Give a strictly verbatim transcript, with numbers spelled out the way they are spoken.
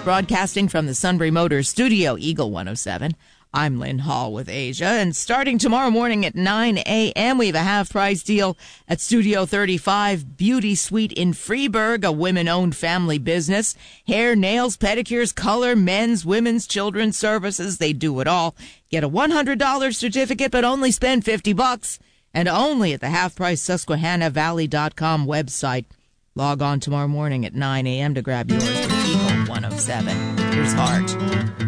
broadcasting from the Sunbury Motors studio, Eagle one oh seven. I'm Lynn Hall with Asia, and starting tomorrow morning at nine a.m., we have a half-price deal at Studio thirty-five Beauty Suite in Freeburg, a women-owned family business. Hair, nails, pedicures, color, men's, women's, children's services, they do it all. Get a one hundred dollars certificate, but only spend fifty bucks, and only at the half-price Susquehanna Valley dot com website. Log on tomorrow morning at nine a.m. to grab yours with Eagle one oh seven. Here's Hart.